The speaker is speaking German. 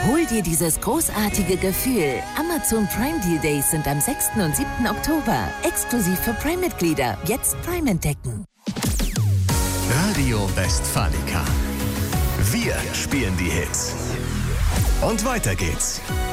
Hol dir dieses großartige Gefühl. Amazon Prime Deal Days sind am 6. und 7. Oktober. Exklusiv für Prime-Mitglieder. Jetzt Prime entdecken. Radio Westfalica. Wir spielen die Hits. Und weiter geht's.